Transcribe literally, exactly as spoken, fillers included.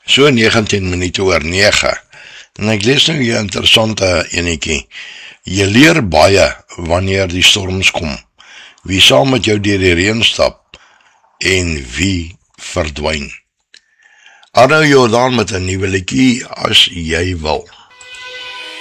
So negentien minute oor nege. En ek lees nou hier 'n interessante enetjie. Jy leer baie wanneer die storms kom. Wie saam met jou deur die reën stap en wie verdwyn. Arno Jordaan met 'n nuwe liedjie As jy wil.